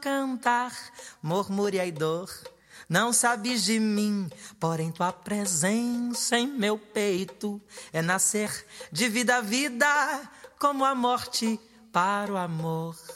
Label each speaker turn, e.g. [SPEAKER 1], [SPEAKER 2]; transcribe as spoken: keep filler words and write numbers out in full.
[SPEAKER 1] cantar, murmúria e dor. Não sabes de mim, porém tua presença em meu peito é nascer de vida a vida, como a morte para o amor.